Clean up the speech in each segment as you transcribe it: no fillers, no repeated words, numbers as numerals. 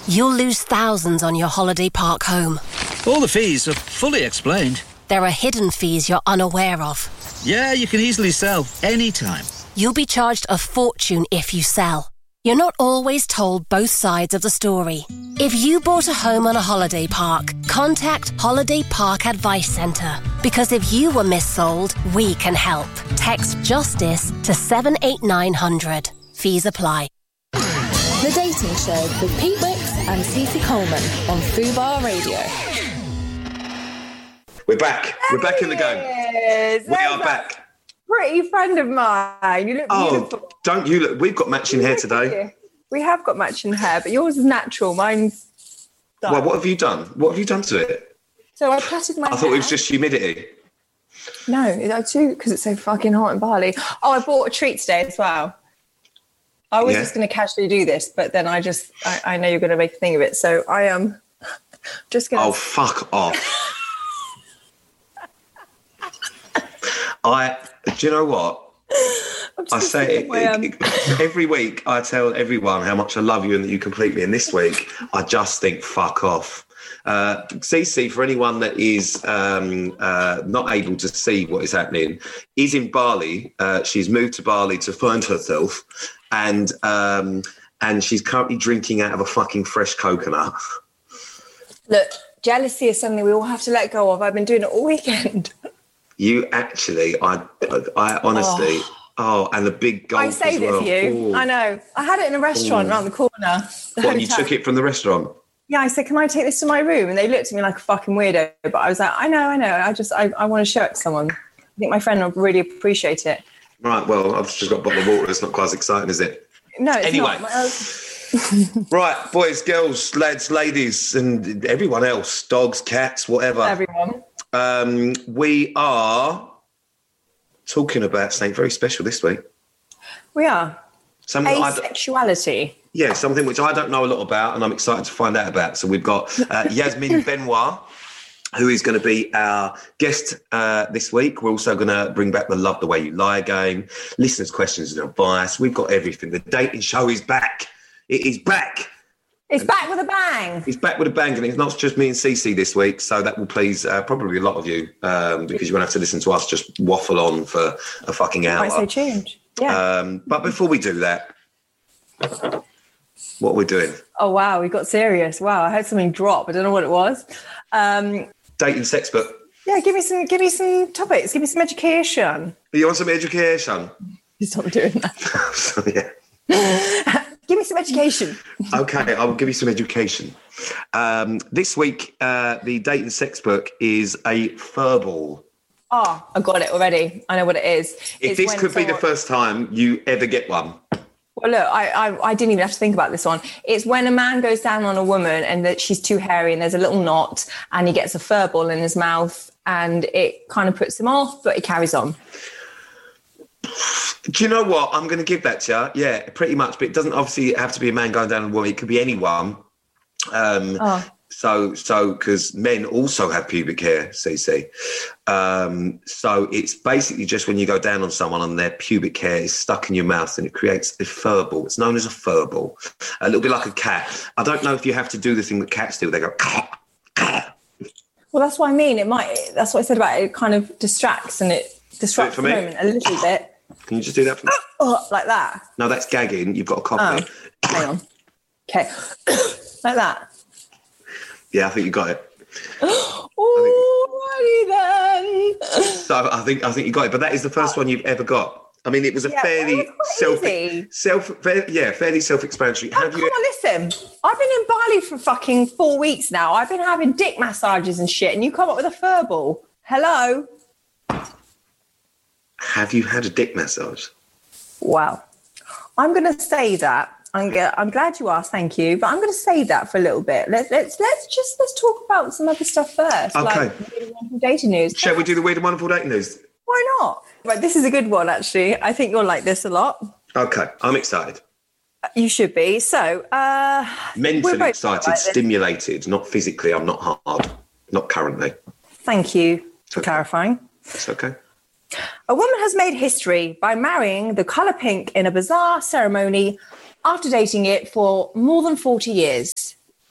You'll lose thousands on your holiday park home. All the fees are fully explained. There are hidden fees you're unaware of. Yeah, you can easily sell anytime. You'll be charged a fortune if you sell. You're not always told both sides of the story. If you bought a home on a holiday park, contact Holiday Park Advice Centre. Because if you were missold, we can help. Text JUSTICE to 78900. Fees apply. The Dating Show with Pete Wicks and Cece Coleman on Fubar Radio. We're back. We're back in the game. We are back. Pretty friend of mine. You look beautiful. Don't you look? We've got matching hair today. We have got matching hair, but yours is natural. Mine's done. Well, what have you done? What have you done to it? So I plaited my hair. I thought it was just humidity. No, I do, because it's so fucking hot in Bali. Oh, I bought a treat today as well. I was just going to casually do this, but then I know you're going to make a thing of it. So I am just going to... Oh, fuck off. Do you know what? I say every week I tell everyone how much I love you and that you complete me. And this week I just think fuck off. Cece, for anyone that is not able to see what is happening, is in Bali. She's moved to Bali to find herself, and she's currently drinking out of a fucking fresh coconut. Look, jealousy is something we all have to let go of. I've been doing it all weekend. You actually, I honestly, and the big gulp. I saved it for you. I know. I had it in a restaurant around the corner. What, you took it from the restaurant? Yeah, I said, can I take this to my room? And they looked at me like a fucking weirdo. But I was like, I know. I want to show it to someone. I think my friend will really appreciate it. Right, well, I've just got a bottle of water. It's not quite as exciting, is it? No, it's anyway. Not. Right, boys, girls, lads, ladies, and everyone else, dogs, cats, whatever. Everyone. We are talking about something very special this week. We are. Something asexuality. Something which I don't know a lot about, and I'm excited to find out about. So we've got Yasmin Benoit, who is going to be our guest this week. We're also going to bring back the Love the Way You Lie game, listeners' questions and advice. We've got everything. The dating show is back. It is back. It's back with a bang. It's back with a bang, and it's not just me and Cece this week, so that will please probably a lot of you, because you won't have to listen to us just waffle on for a fucking hour. Might say change. Yeah. But before we do that, what are we doing? Oh, wow, we got serious. Wow, I heard something drop. I don't know what it was. Dating sex book. Yeah, give me some topics. Give me some education. You want some education? Stop doing that. So, yeah. Give me some education. Okay, I will give you some education. This week, the dating sex book is a furball. Oh, I got it already. I know what it is. If this could be the first time you ever get one. Well, look, I didn't even have to think about this one. It's when a man goes down on a woman and that she's too hairy and there's a little knot and he gets a furball in his mouth and it kind of puts him off, but he carries on. Do you know what? I'm going to give that to you. Yeah, pretty much. But it doesn't obviously have to be a man going down on a woman. It could be anyone. So because men also have pubic hair, CC. So it's basically just when you go down on someone and their pubic hair is stuck in your mouth and it creates a furball. It's known as a furball. A little bit like a cat. I don't know if you have to do the thing that cats do. They go... Well, that's what I mean. That's what I said about it. It kind of distracts and it disrupts the moment a little bit. Can you just do that for me? Oh, like that? No, that's gagging. You've got a cough. Hang on. Okay. Like that? Yeah, I think you got it. Alrighty then. So I think you got it. But that is the first one you've ever got. I mean, it was a fairly self-explanatory. Come on, listen. I've been in Bali for fucking 4 weeks now. I've been having dick massages and shit, and you come up with a furball. Hello? Have you had a dick massage? Wow. I'm going to say that. I'm glad you asked, thank you. But I'm going to save that for a little bit. Let's talk about some other stuff first. Okay. Like weird and wonderful dating news. Shall we do the weird and wonderful dating news? Why not? Right, this is a good one, actually. I think you'll like this a lot. Okay, I'm excited. You should be. So, mentally excited, stimulated, not physically. I'm not hard, not currently. Thank you for clarifying. That's okay. A woman has made history by marrying the colour pink in a bizarre ceremony after dating it for more than 40 years.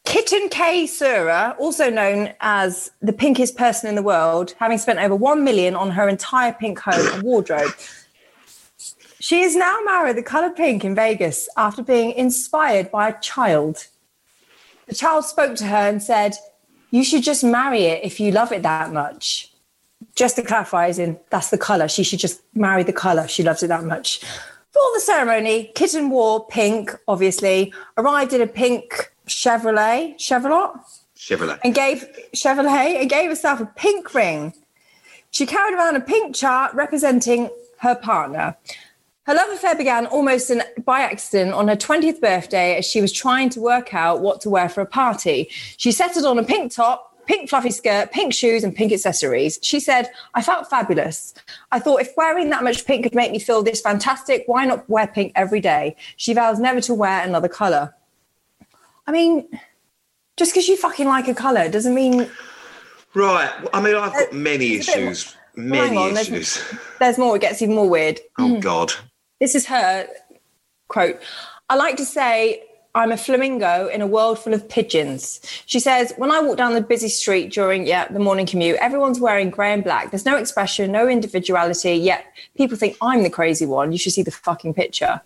Kitten K. Sura, also known as the pinkest person in the world, having spent over 1 million on her entire pink home and wardrobe. She is now married the colour pink in Vegas after being inspired by a child. The child spoke to her and said, "You should just marry it if you love it that much." Just to clarify, as in, that's the colour. She should just marry the colour. She loves it that much. For the ceremony, Kitten wore pink, obviously, arrived in a pink Chevrolet, and gave herself a pink ring. She carried around a pink chart representing her partner. Her love affair began almost by accident on her 20th birthday as she was trying to work out what to wear for a party. She settled on a pink top, pink fluffy skirt, pink shoes and pink accessories. She said, "I felt fabulous. I thought if wearing that much pink could make me feel this fantastic, why not wear pink every day?" She vows never to wear another colour. I mean, just because you fucking like a colour doesn't mean... Right. I mean, I've got many issues. There's more. It gets even more weird. Oh, God. This is her quote. "I like to say I'm a flamingo in a world full of pigeons." She says, "When I walk down the busy street during the morning commute, everyone's wearing grey and black. There's no expression, no individuality, yet people think I'm the crazy one. You should see the fucking picture."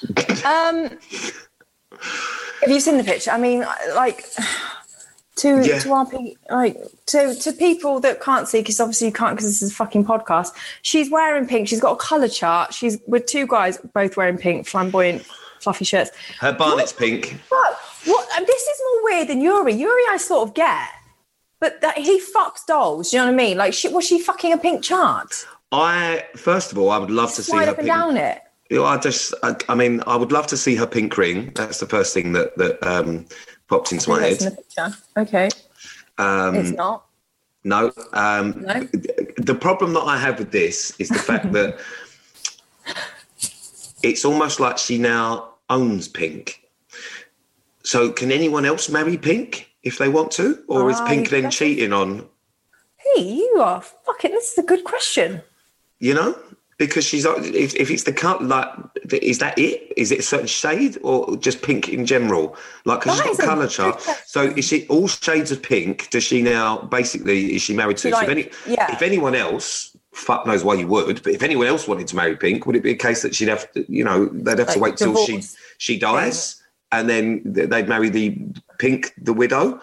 Have you seen the picture? I mean, like... To our to people that can't see, because obviously you can't because this is a fucking podcast. She's wearing pink. She's got a colour chart. She's with two guys both wearing pink, flamboyant, fluffy shirts. Her barnet's pink. What? This is more weird than Yuri. Yuri, I sort of get, but that he fucks dolls. You know what I mean? Like, was she fucking a pink chart? First of all, I would love to see her up and down it. You know, I would love to see her pink ring. That's the first thing that popped into my head. In the picture. Okay. It's not. No. No. The problem that I have with this is the fact that it's almost like she now owns pink. So can anyone else marry pink if they want to? Or is pink then cheating on? Hey, you are fucking... This is a good question. You know? Because if it's the cut, like, is that it? Is it a certain shade or just pink in general? Like, because she's got a colour chart. So is she all shades of pink? Does she now, basically, is she married to? If anyone else, fuck knows why you would, but if anyone else wanted to marry pink, would it be a case that she'd have to, they'd have to wait till she dies and then they'd marry the widow?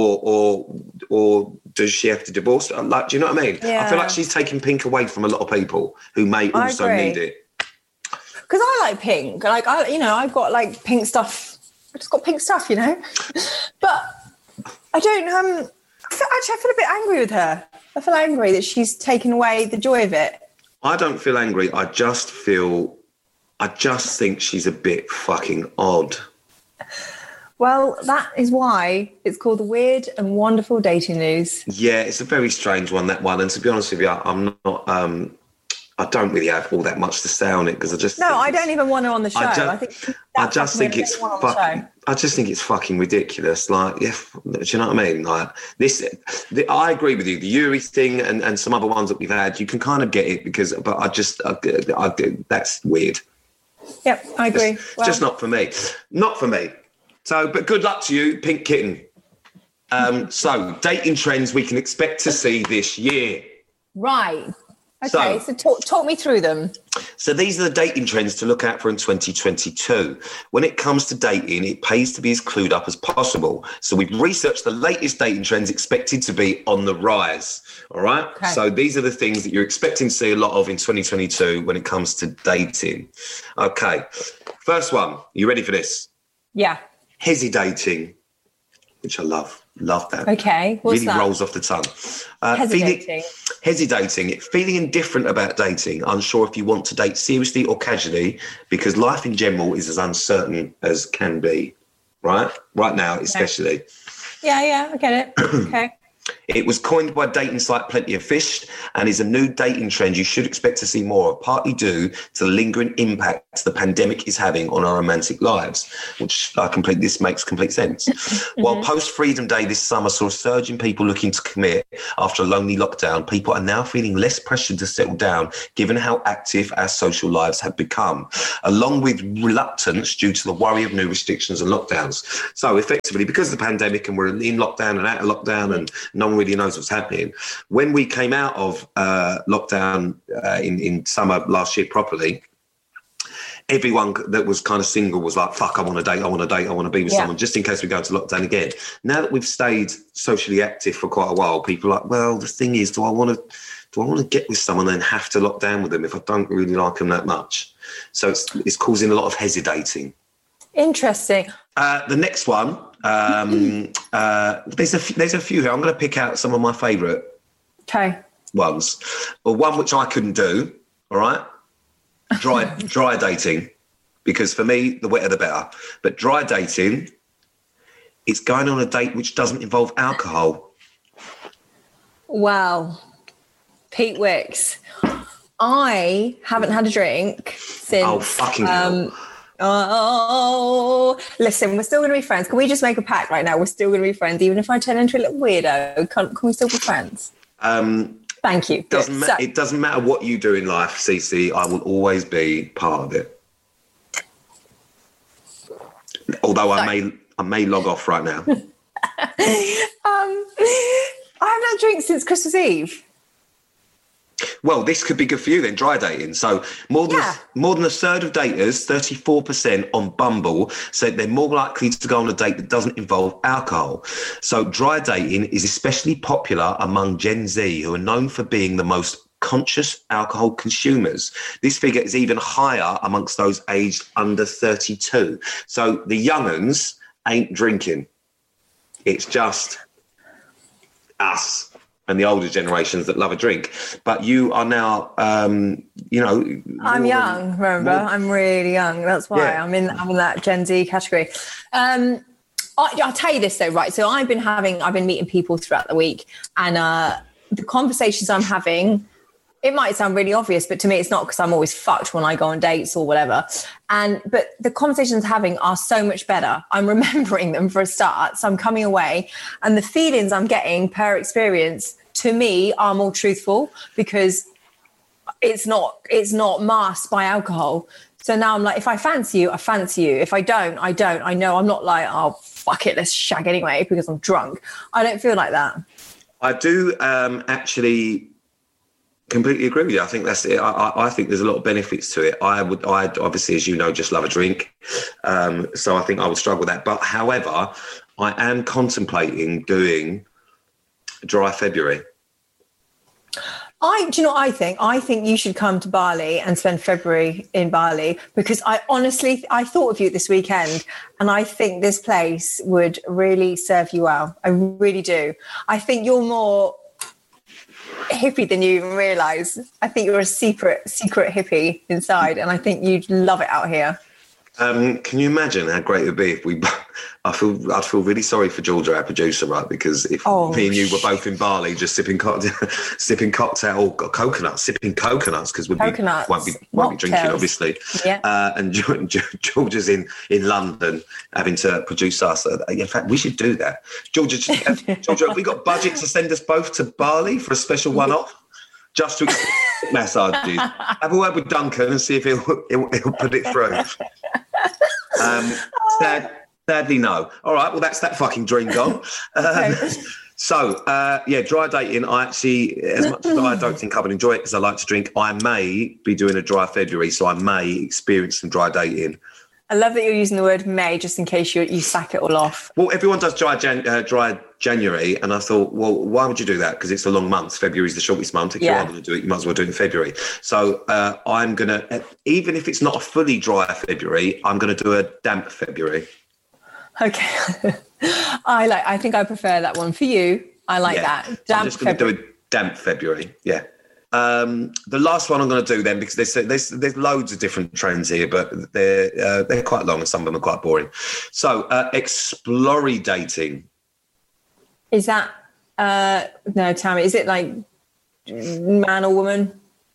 Or does she have to divorce? Like, do you know what I mean? Yeah. I feel like she's taking pink away from a lot of people who may also need it. Because I like pink. Like, I've got like pink stuff. I just got pink stuff, But I don't. I feel a bit angry with her. I feel angry that she's taken away the joy of it. I don't feel angry. I just think she's a bit fucking odd. Well, that is why it's called the Weird and Wonderful Dating News. Yeah, it's a very strange one, that one. And to be honest with you, I'm not. I don't really have all that much to say on it because I don't even want her on the show. I just think it's fucking ridiculous. Like, do you know what I mean? Like this, I agree with you. The Yuri thing and some other ones that we've had, you can kind of get it but that's weird. Yep, I agree. It's just not for me. Not for me. So, but good luck to you, Pink Kitten. So, dating trends we can expect to see this year. Right. Okay, so talk me through them. So these are the dating trends to look out for in 2022. When it comes to dating, it pays to be as clued up as possible. So we've researched the latest dating trends expected to be on the rise. All right? Okay. So these are the things that you're expecting to see a lot of in 2022 when it comes to dating. Okay. First one. You ready for this? Yeah. Hesitating, which I love. Love that. Okay. What's that? Rolls off the tongue. Hesitating. Feeling indifferent about dating. Unsure if you want to date seriously or casually because life in general is as uncertain as can be. Right now, especially. Yeah, I get it. Okay. It was coined by dating site Plenty of Fish and is a new dating trend you should expect to see more of, partly due to the lingering impact the pandemic is having on our romantic lives, which this makes complete sense. While post-Freedom Day this summer saw a surge in people looking to commit after a lonely lockdown, people are now feeling less pressured to settle down given how active our social lives have become, along with reluctance due to the worry of new restrictions and lockdowns. So effectively, because of the pandemic and we're in lockdown and out of lockdown and no one really knows what's happening. When we came out of lockdown in summer last year properly, everyone that was kind of single was like, fuck, I want to date, I want to be with someone, just in case we go into lockdown again. Now that we've stayed socially active for quite a while, people are like, well, the thing is, do I want to get with someone and have to lock down with them if I don't really like them that much? So it's causing a lot of hesitating. Interesting. The next one, there's a few here. I'm going to pick out some of my favourite ones. Well, one which I couldn't do, all right? Dry dating, because for me, the wetter the better. But dry dating, it's going on a date which doesn't involve alcohol. Wow. Pete Wicks. I haven't had a drink since... Oh, fucking hell. Oh, listen, we're still going to be friends. Can we just make a pact right now? We're still going to be friends, even if I turn into a little weirdo. Can we still be friends? Thank you. It doesn't matter what you do in life, Cece. I will always be part of it. Although I may log off right now. I haven't had a drink since Christmas Eve. Well, this could be good for you then, dry dating. So more than a third of daters, 34% on Bumble, said they're more likely to go on a date that doesn't involve alcohol. So dry dating is especially popular among Gen Z, who are known for being the most conscious alcohol consumers. This figure is even higher amongst those aged under 32. So the young uns ain't drinking. It's just us and the older generations that love a drink. But you are now, I'm young, remember? I'm really young. That's why I'm in that Gen Z category. I'll tell you this though, right? So I've been meeting people throughout the week, and the conversations I'm having, it might sound really obvious, but to me it's not, because I'm always fucked when I go on dates or whatever. But the conversations I'm having are so much better. I'm remembering them for a start. So I'm coming away, and the feelings I'm getting per experience to me are more truthful, because it's not masked by alcohol. So now I'm like, if I fancy you, I fancy you. If I don't, I don't. I know I'm not like, oh, fuck it, let's shag anyway because I'm drunk. I don't feel like that. I do actually completely agree with you. I think that's it. I think there's a lot of benefits to it. I obviously, as you know, just love a drink. So I think I would struggle with that. But however, I am contemplating doing dry February. Do you know what I think? I think you should come to Bali and spend February in Bali, because I thought of you this weekend, and I think this place would really serve you well. I really do. I think you're more hippie than you even realise. I think you're a secret hippie inside, and I think you'd love it out here. Can you imagine how great it would be if I'd feel really sorry for Georgia, our producer, right? Because if me and you were both in Bali just sipping cocktail or coconuts, because won't be drinking, obviously. Yeah. And Georgia's in London having to produce us. In fact, we should do that. Georgia, have we got budget to send us both to Bali for a special one-off? Just to massages. Have a word with Duncan and see if he'll put it through. Sadly, no. All right, well, that's that fucking dream gone. So, dry dating, I actually, as much as I don't think I would enjoy it because I like to drink, I may be doing a dry February, so I may experience some dry dating. I love that you're using the word may, just in case you sack it all off. Well, everyone does dry January, and I thought, well, why would you do that? Because it's a long month. February is the shortest month. If you are going to do it, you might as well do it in February. So I'm going to, even if it's not a fully dry February, I'm going to do a damp February. Okay. I think I prefer that one for you. I like that. Damp I'm just going to do a damp February. Yeah. The last one I'm going to do then, because there's loads of different trends here, but they're quite long and some of them are quite boring. So, exploratory dating. Is that No, Tammy, is it like man or woman?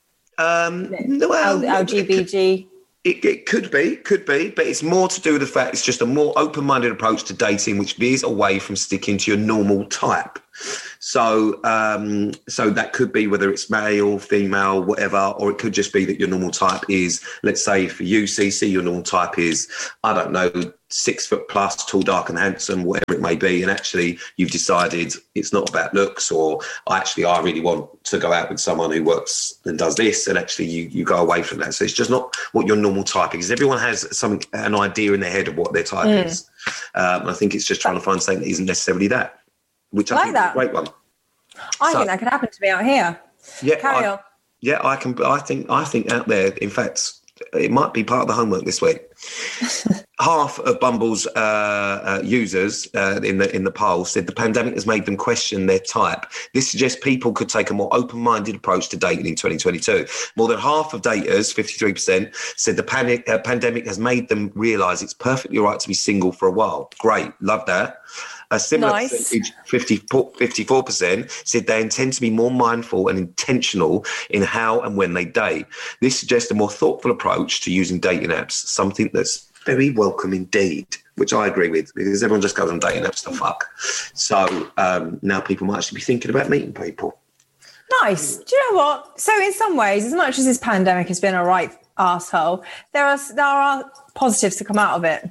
LGBT? It could be, but it's more to do with the fact it's just a more open-minded approach to dating, which veers away from sticking to your normal type. So that could be whether it's male, female, whatever, or it could just be that your normal type is, let's say for you, CC, your normal type is, I don't know, 6 foot plus, tall, dark and handsome, whatever it may be. And actually you've decided it's not about looks, or I really want to go out with someone who works and does this. And actually you go away from that. So it's just not what your normal type is. Everyone has an idea in their head of what their type is. I think it's just trying to find something that isn't necessarily that. Which I think is a great one. I think that could happen to me out here. Yeah, Carry on. Yeah, I can. I think out there, in fact, it might be part of the homework this week. Half of Bumble's users in the poll said the pandemic has made them question their type. This suggests people could take a more open-minded approach to dating in 2022. More than half of daters, 53%, said the pandemic has made them realise it's perfectly all right to be single for a while. Great, love that. A similar percentage, 54%, said they intend to be more mindful and intentional in how and when they date. This suggests a more thoughtful approach to using dating apps, something that's very welcome indeed, which I agree with, because everyone just goes on dating apps to fuck. So now people might actually be thinking about meeting people. Nice. Do you know what? So in some ways, as much as this pandemic has been a right arsehole, there are positives to come out of it.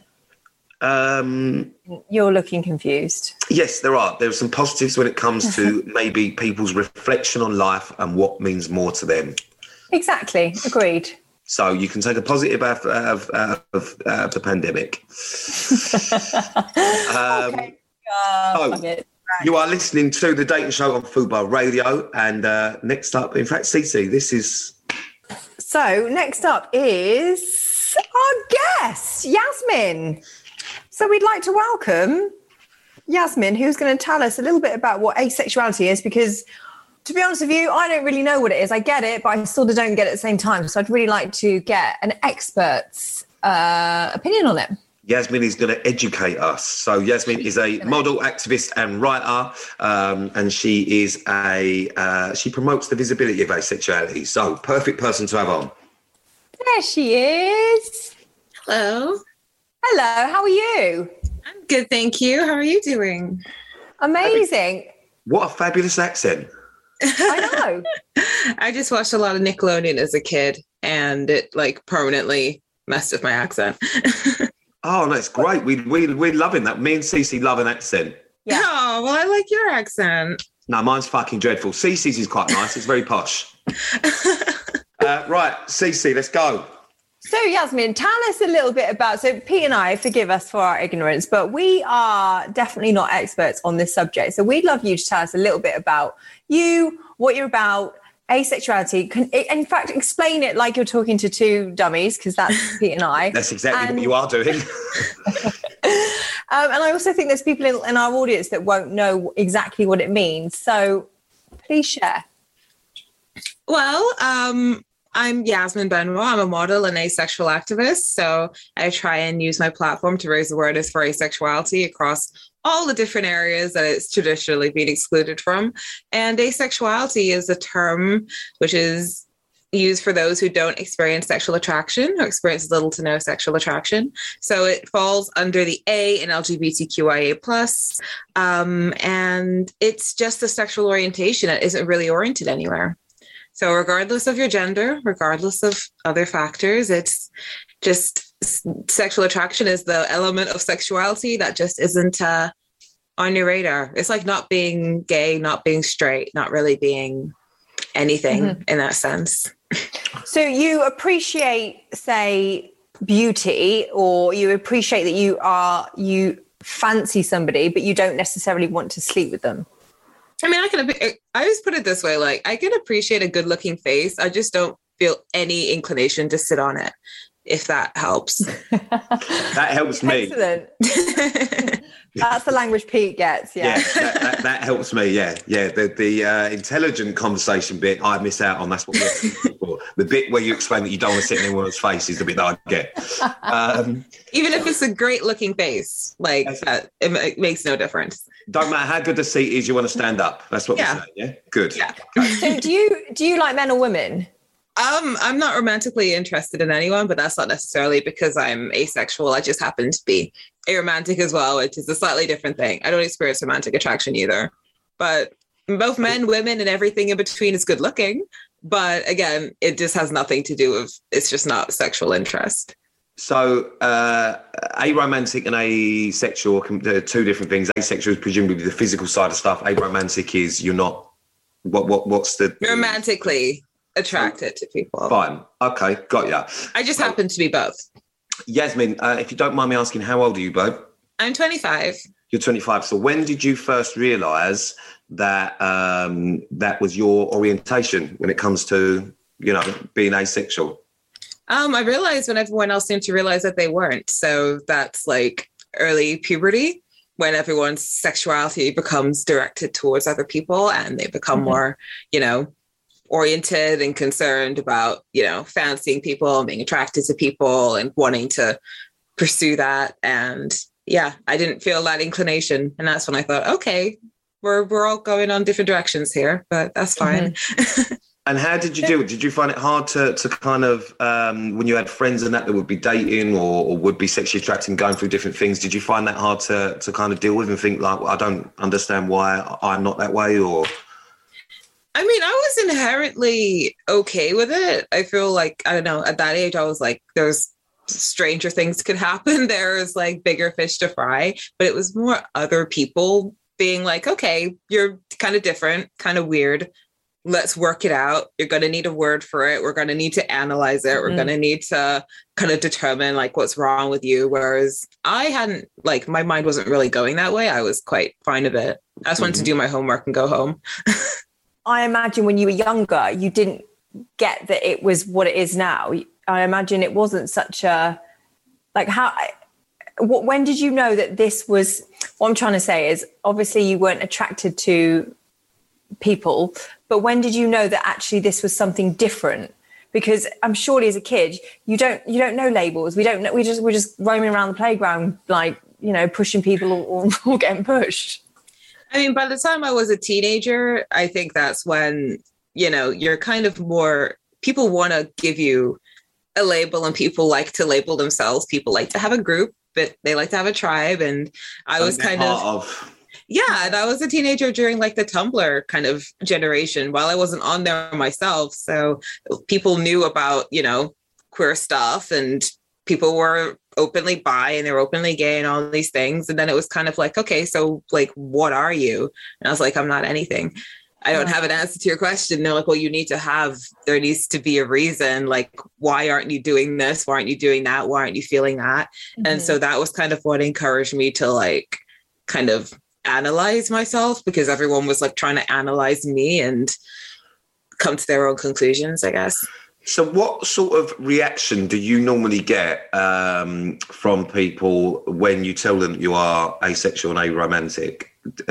You're looking confused. Yes, there are. There are some positives when it comes to maybe people's reflection on life and what means more to them. Exactly. Agreed. So you can take a positive out of the pandemic. Okay. You are listening to The Dating Show on Fubar Radio. And next up, in fact, Cece, this is... So next up is our guest, Yasmin. So we'd like to welcome Yasmin, who's going to tell us a little bit about what asexuality is, because to be honest with you, I don't really know what it is. I get it, but I sort of don't get it at the same time. So I'd really like to get an expert's opinion on it. Yasmin is going to educate us. So Yasmin is a model, activist and writer, and she is she promotes the visibility of asexuality. So perfect person to have on. There she is. Hello. Hello, how are you? I'm good, thank you. How are you doing? Amazing. What a fabulous accent. I know. I just watched a lot of Nickelodeon as a kid, and it permanently messed with my accent. Oh, that's great. We're loving that. Me and Cece love an accent. Yeah. Oh, well, I like your accent. No, mine's fucking dreadful. Cece's is quite nice. It's very posh. Right, Cece, let's go. So, Yasmin, tell us a little bit about... So, Pete and I, forgive us for our ignorance, but we are definitely not experts on this subject. So, we'd love you to tell us a little bit about you, what you're about, asexuality. In fact, explain it like you're talking to two dummies, because that's Pete and I. That's exactly what you are doing. And I also think there's people in our audience that won't know exactly what it means. So, please share. Well, I'm Yasmin Benoit. I'm a model and asexual activist. So I try and use my platform to raise awareness for asexuality across all the different areas that it's traditionally been excluded from. And asexuality is a term which is used for those who don't experience sexual attraction or experience little to no sexual attraction. So it falls under the A in LGBTQIA+. And it's just a sexual orientation that isn't really oriented anywhere. So regardless of your gender, regardless of other factors, it's just sexual attraction is the element of sexuality that just isn't on your radar. It's like not being gay, not being straight, not really being anything in that sense. So you appreciate, say, beauty, or you appreciate that you fancy somebody, but you don't necessarily want to sleep with them. I mean, I always put it this way, I can appreciate a good looking face. I just don't feel any inclination to sit on it, if that helps. That helps me. Excellent. That's the language Pete gets. Yeah, that helps me. Yeah. The intelligent conversation bit I miss out on. That's what we're for. The bit where you explain that you don't want to sit in anyone's face is the bit that I get. Even if it's a great looking face, like it makes no difference. Don't matter how good the seat is, you want to stand up. That's what we're saying. Yeah, good. Yeah. So do you like men or women? I'm not romantically interested in anyone, but that's not necessarily because I'm asexual. I just happen to be aromantic as well, which is a slightly different thing. I don't experience romantic attraction either. But both men, women, and everything in between is good looking. But again, it just has nothing to do with, it's just not sexual interest. So aromantic and asexual are two different things. Asexual is presumably the physical side of stuff. Aromantic is you're not, what's the... Romantically attracted to people. Fine. Okay, got ya. I just happen to be both. Yasmin, if you don't mind me asking, how old are you, babe? I'm 25. You're 25. So when did you first realise that that was your orientation when it comes to, being asexual? I realized when everyone else seemed to realize that they weren't. So that's like early puberty, when everyone's sexuality becomes directed towards other people and they become more, oriented and concerned about, fancying people and being attracted to people and wanting to pursue that. And I didn't feel that inclination. And that's when I thought, okay, we're all going on different directions here, but that's fine. And how did you do it? Did you find it hard to kind of, when you had friends and that would be dating or would be sexually attracted and going through different things, did you find that hard to kind of deal with and think like, well, I don't understand why I'm not that way? Or... I mean, I was inherently okay with it. I feel like, I don't know, at that age, I was like, there's stranger things could happen. There's like bigger fish to fry, but it was more other people being like, okay, you're kind of different, kind of weird. Let's work it out. You're going to need a word for it. We're going to need to analyze it. We're going to need to kind of determine like what's wrong with you. Whereas I hadn't, like, my mind wasn't really going that way. I was quite fine with it. I just wanted to do my homework and go home. I imagine when you were younger, you didn't get that it was what it is now. I imagine it wasn't such a, like, when did you know that this was, what I'm trying to say is, obviously you weren't attracted to people, but when did you know that actually this was something different? Because I'm surely as a kid, you don't know labels. We don't know. We're just roaming around the playground, like, pushing people or getting pushed. I mean, by the time I was a teenager, I think that's when, you're kind of more, people want to give you a label and people like to label themselves. People like to have a group, but they like to have a tribe. And I was kind of... Yeah, and I was a teenager during like the Tumblr kind of generation while I wasn't on there myself. So people knew about, queer stuff and people were openly bi and they were openly gay and all these things. And then it was kind of like, okay, so like, what are you? And I was like, I'm not anything. I don't have an answer to your question. They're like, well, there needs to be a reason. Like, why aren't you doing this? Why aren't you doing that? Why aren't you feeling that? And so that was kind of what encouraged me to like kind of analyze myself, because everyone was like trying to analyze me and come to their own conclusions, I guess. So what sort of reaction do you normally get from people when you tell them you are asexual and aromantic?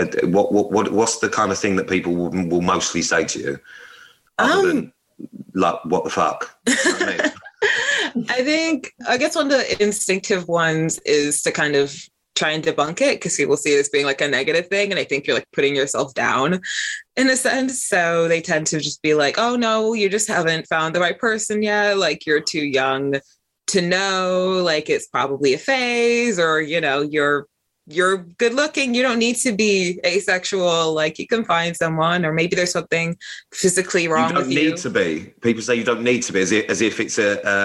What's the kind of thing that people will mostly say to you? Other than, like, what the fuck? You know what I mean? I guess one of the instinctive ones is to kind of try and debunk it, because people see it as being like a negative thing. And I think you're like putting yourself down in a sense. So they tend to just be like, oh no, you just haven't found the right person yet. Like, you're too young to know, like, it's probably a phase, or, you're good looking. You don't need to be asexual. Like, you can find someone, or maybe there's something physically wrong with you. You don't need to be. People say you don't need to be, as if it's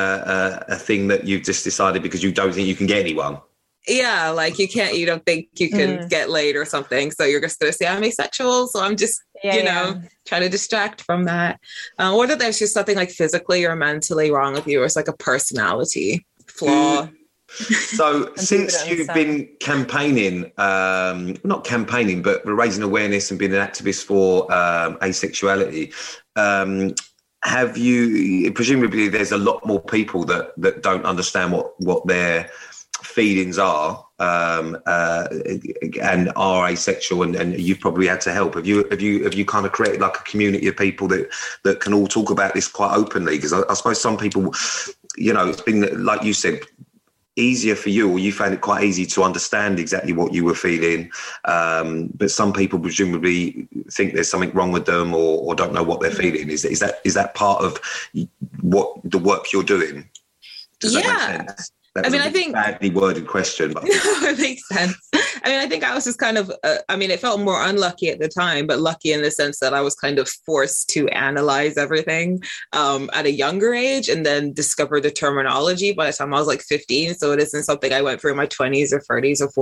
a thing that you've just decided because you don't think you can get anyone. Yeah, like you don't think you can get laid or something. So you're just going to say I'm asexual. So I'm just, trying to distract from that. Or that there's just something like physically or mentally wrong with you, or it's like a personality flaw. So since you've been campaigning, not campaigning, but raising awareness and being an activist for asexuality, have you, presumably there's a lot more people that don't understand what their feelings are. and are asexual, and you've probably had to help. Have you kind of created like a community of people that can all talk about this quite openly? Because I suppose some people, you know, it's been, like you said, easier for you, or you found it quite easy to understand exactly what you were feeling, but some people presumably think there's something wrong with them, or don't know what they're feeling. Is that part of what the work you're doing? Does that make sense? I think badly worded question, but it makes sense. I mean, I think I was just kind of, it felt more unlucky at the time, but lucky in the sense that I was kind of forced to analyze everything at a younger age, and then discover the terminology by the time I was like 15. So it isn't something I went through in my 20s or 30s or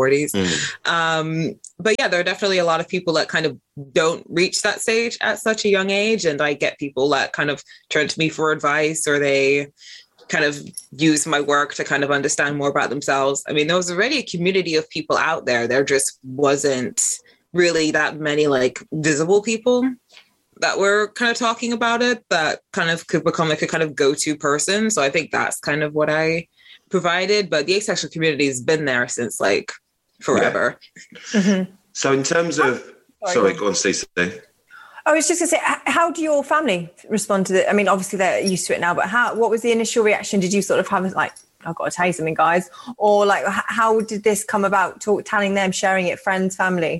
40s. But yeah, there are definitely a lot of people that kind of don't reach that stage at such a young age. And I get people that kind of turn to me for advice, or they kind of use my work to kind of understand more about themselves. I mean, there was already a community of people out there. There just wasn't really that many like visible people that were kind of talking about it, that kind of could become like a kind of go-to person. So I think that's kind of what I provided. But the asexual community has been there since like forever. Yeah. Mm-hmm. So in terms of, sorry, go on, Cece. I was just going to say, how do your family respond to it? I mean, obviously they're used to it now, but what was the initial reaction? Did you sort of have like, I've got to tell you something, guys? Or like, how did this come about? Telling them, sharing it, friends, family?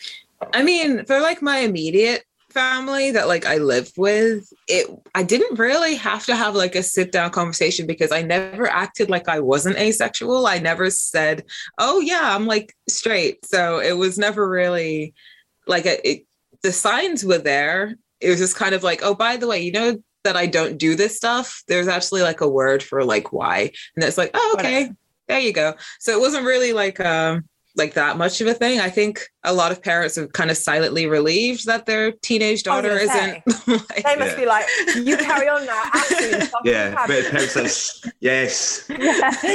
I mean, for like my immediate family that like I live with, I didn't really have to have like a sit down conversation, because I never acted like I wasn't asexual. I never said, oh yeah, I'm like straight. So it was never really like the signs were there. It was just kind of like, oh, by the way, you know that I don't do this stuff. There's actually like a word for like why. And it's like, oh, okay, there you go. So it wasn't really like that much of a thing. I think a lot of parents are kind of silently relieved that their teenage daughter isn't. They must be like, you carry on now. Absolutely. Yeah, but parents say, yes. Yeah,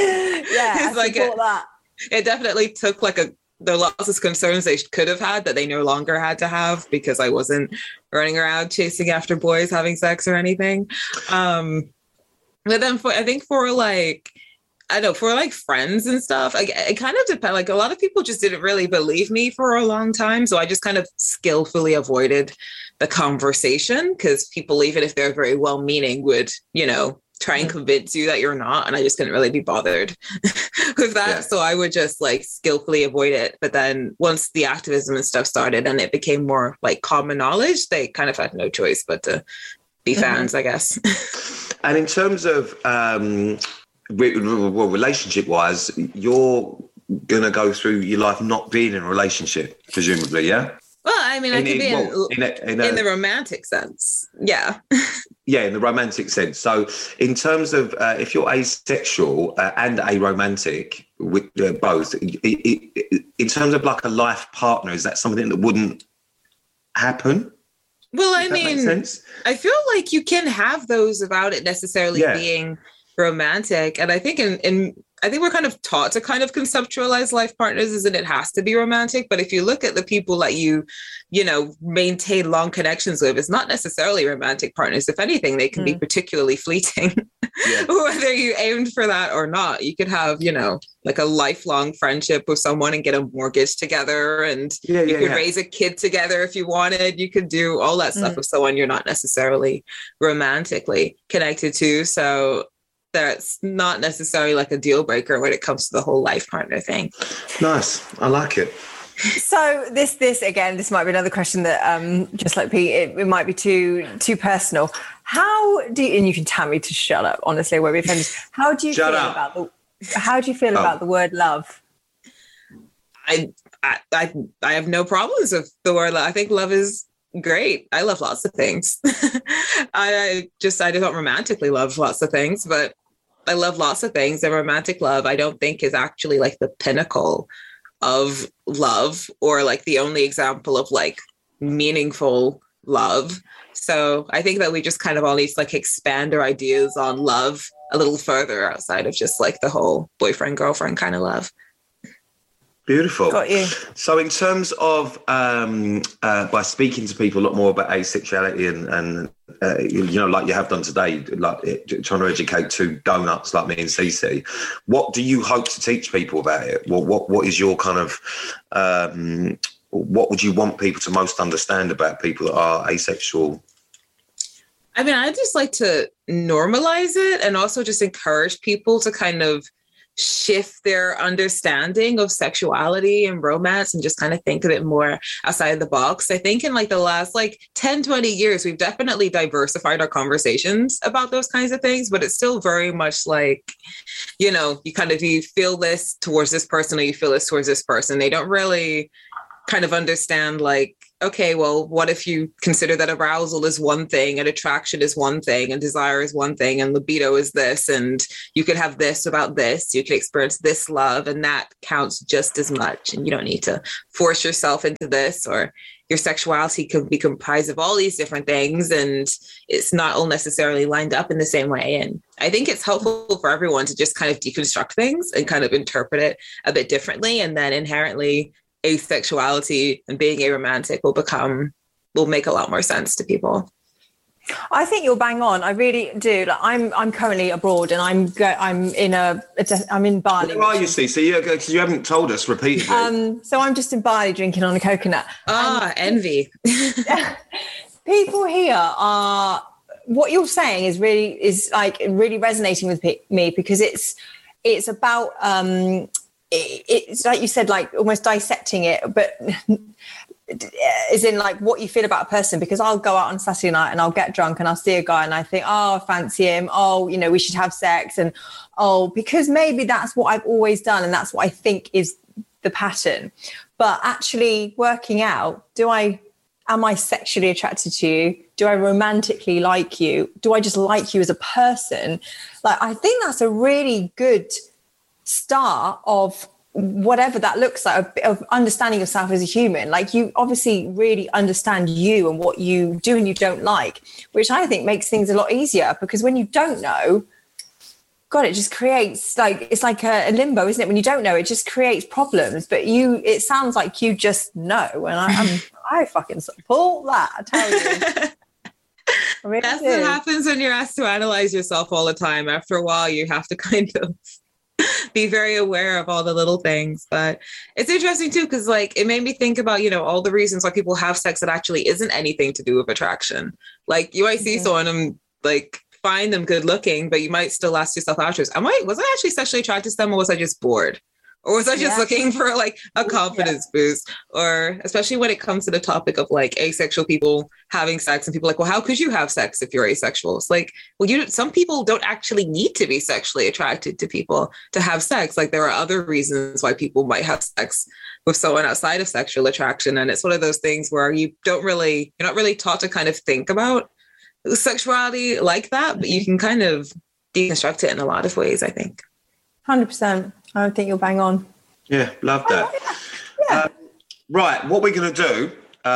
I like that. It definitely took like there are lots of concerns they could have had that they no longer had to have, because I wasn't running around chasing after boys having sex or anything. But then for friends and stuff, it kind of depends. Like a lot of people just didn't really believe me for a long time. So I just kind of skillfully avoided the conversation, because people, even if they're very well-meaning, would, you know, try and convince you that you're not. And I just couldn't really be bothered with that. Yeah. So I would just like skillfully avoid it. But then once the activism and stuff started and it became more like common knowledge, they kind of had no choice but to be fans, I guess. And in terms of, relationship wise, you're going to go through your life not being in a relationship, presumably, yeah? Well, I mean, I could be in the romantic sense. Yeah. Yeah, in the romantic sense. So in terms of if you're asexual and aromantic, with both, in terms of like a life partner, is that something that wouldn't happen? Well, I mean, I feel like you can have those without it necessarily being romantic. And I think I think we're kind of taught to kind of conceptualize life partners as in it has to be romantic. But if you look at the people that you know, maintain long connections with, it's not necessarily romantic partners. If anything, they can be particularly fleeting, whether you aimed for that or not. You could have, you know, like a lifelong friendship with someone and get a mortgage together, and you could raise a kid together if you wanted. You could do all that stuff with someone you're not necessarily romantically connected to. So that's not necessarily like a deal breaker when it comes to the whole life partner thing. Nice. I like it. So this might be another question that just like Pete, it might be too personal. How do you, and you can tell me to shut up, honestly, I won't be offended. How do you feel about the word love? I have no problems with the word love. I think love is great. I love lots of things. I don't romantically love lots of things, but I love lots of things. And romantic love, I don't think is actually like the pinnacle of love, or like the only example of like meaningful love. So I think that we just kind of all need to like expand our ideas on love a little further outside of just like the whole boyfriend, girlfriend kind of love. Beautiful. Got you. So in terms of by speaking to people a lot more about asexuality like you have done today, like trying to educate two donuts like me and Cece. What do you hope to teach people about it? What is your kind of what would you want people to most understand about people that are asexual? I mean, I just like to normalize it and also just encourage people to kind of shift their understanding of sexuality and romance and just kind of think a bit more outside the box. I think in like the last 10, 20 years, we've definitely diversified our conversations about those kinds of things, but it's still very much like, you feel this towards this person or you feel this towards this person. They don't really kind of understand okay, well, what if you consider that arousal is one thing and attraction is one thing and desire is one thing and libido is this, and you could have this about this, you can experience this love and that counts just as much, and you don't need to force yourself into this, or your sexuality could be comprised of all these different things and it's not all necessarily lined up in the same way. And I think it's helpful for everyone to just kind of deconstruct things and kind of interpret it a bit differently, and then inherently asexuality and being aromantic will make a lot more sense to people. I think you're bang on. I really do. I'm currently abroad and I'm in Bali. Where are you, Cece? Because you haven't told us repeatedly. So I'm just in Bali drinking on a coconut. Envy. People here are. What you're saying is really resonating with me, because it's about. It's like you said, almost dissecting it, but as in what you feel about a person. Because I'll go out on Saturday night and I'll get drunk and I'll see a guy and I think, I fancy him. We should have sex. And because maybe that's what I've always done and that's what I think is the pattern. But actually working out, am I sexually attracted to you? Do I romantically like you? Do I just like you as a person? I think that's a really good start of whatever that looks like, of understanding yourself as a human. You obviously really understand you and what you do and you don't like, which I think makes things a lot easier, because when you don't know, God, it just creates it's like a limbo, isn't it? When you don't know, it just creates problems. But it sounds like you just know, and I fucking support that, I tell you. Really That's what happens when you're asked to analyze yourself all the time. After a while, you have to kind of be very aware of all the little things. But it's interesting too, because it made me think about all the reasons why people have sex that actually isn't anything to do with attraction. You might see someone and find them good looking, but you might still ask yourself afterwards, was I actually sexually attracted to them, or was I just bored? Or was I just looking for a confidence boost? Or especially when it comes to the topic of asexual people having sex, and people well, how could you have sex if you're asexual? It's some people don't actually need to be sexually attracted to people to have sex. There are other reasons why people might have sex with someone outside of sexual attraction. And it's one of those things where you're not really taught to kind of think about sexuality like that, but you can kind of deconstruct it in a lot of ways, I think. 100%. I think you'll bang on. Yeah, love that. Yeah. Right, what we're going to do...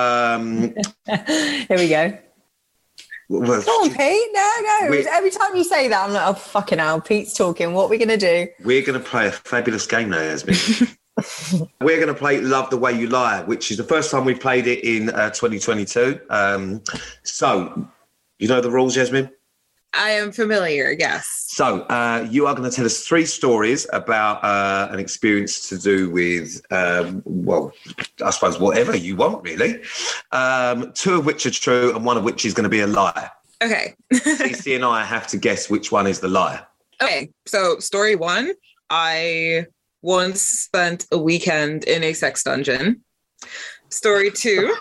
Here we go. Well, go on, Pete. No. Every time you say that, I'm like, oh, fucking hell, Pete's talking. What are we going to do? We're going to play a fabulous game now, Yasmin. We're going to play Love the Way You Lie, which is the first time we played it in 2022. So, you know the rules, Yasmin? I am familiar, yes. So you are going to tell us 3 stories about an experience to do with, I suppose whatever you want, really. 2 of which are true and 1 of which is going to be a lie. Okay. Cece and I have to guess which one is the lie. Okay, so story 1, I once spent a weekend in a sex dungeon. Story 2...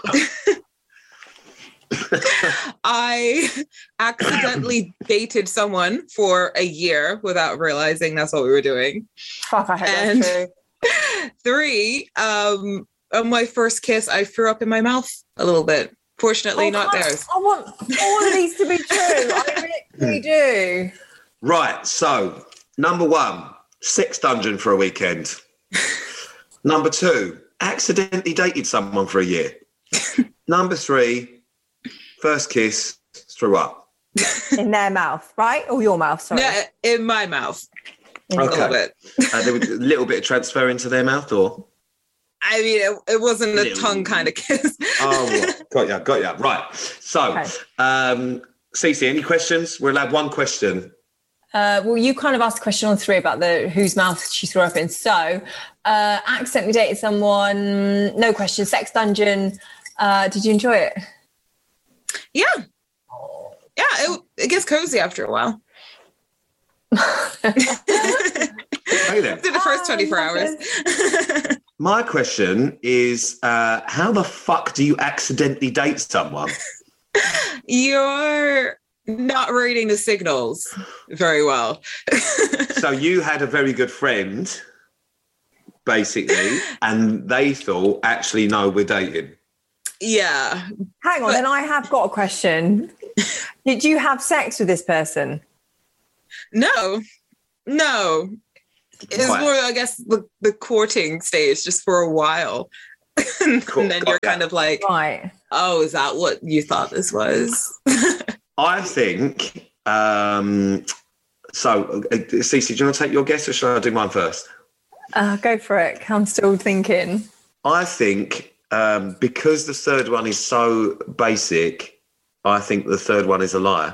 I accidentally dated someone for a year without realizing that's what we were doing. Fuck, I heard that too. 3, on my first kiss, I threw up in my mouth a little bit. Fortunately, not theirs. I want all of these to be true. I really do. Right, so number 1, sex dungeon for a weekend. Number 2, accidentally dated someone for a year. Number 3, first kiss, threw up. In their mouth, right? Or your mouth, sorry. Yeah, in my mouth. Okay. A little bit. There was a little bit of transfer into their mouth, or? I mean, it wasn't a tongue kind of kiss. Oh, got ya. Right. So, okay. Cece, any questions? We'll have one question. Well, you kind of asked a question on 3 about whose mouth she threw up in. So, accidentally dated someone, no question, sex dungeon. Did you enjoy it? Yeah. Yeah, it gets cozy after a while. Okay, then. After the first 24 hours. My question is, how the fuck do you accidentally date someone? You're not reading the signals very well. So you had a very good friend, basically, and they thought, actually, no, we're dating. Yeah. Hang on, then I have got a question. Did you have sex with this person? No. It's more, I guess, the courting stage, just for a while. And then you're kind of like, right. Oh, is that what you thought this was? I think, so, Cece, do you want to take your guess or should I do mine first? Go for it. I'm still thinking. I think because the third one is so basic, I think the third one is a lie.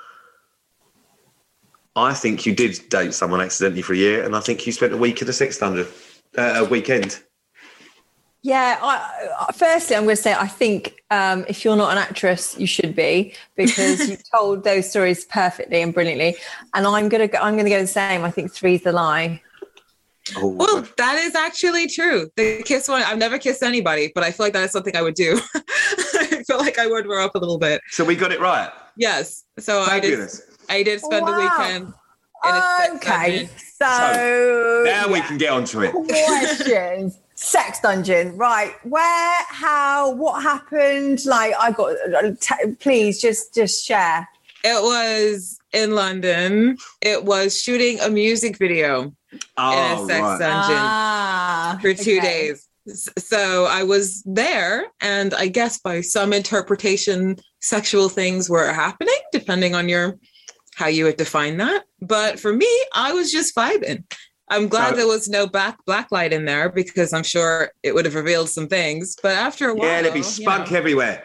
I think you did date someone accidentally for a year, and I think you spent a week at a sex dungeon, a weekend. Yeah, firstly, I'm going to say I think if you're not an actress, you should be, because you told those stories perfectly and brilliantly. And I'm going to go the same. I think 3's the lie. Oh, well, that is actually true. The kiss one, I've never kissed anybody, but I feel like that is something I would do. I feel like I would wear up a little bit. So we got it right. Yes. So fabulous. I did spend the weekend in a sex dungeon. So now we can get onto it. Questions. Sex dungeon, right? Where, how, what happened? Like, I got. Please, just share. It was in London. It was shooting a music video in a sex dungeon for 2 days. So I was there, and I guess by some interpretation, sexual things were happening, depending on how you would define that. But for me, I was just vibing. I'm glad there was no black light in there, because I'm sure it would have revealed some things. But after a while, there'd be spunk everywhere.